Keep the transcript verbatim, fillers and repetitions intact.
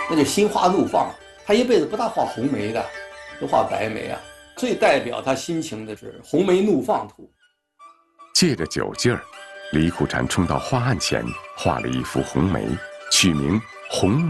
那就心花怒放。他一辈子不大画红梅的，都画白梅啊。最代表他心情的是《红梅怒放图》。 借着酒劲儿，李苦禅冲到画案前，画了一幅红梅，取名《红》。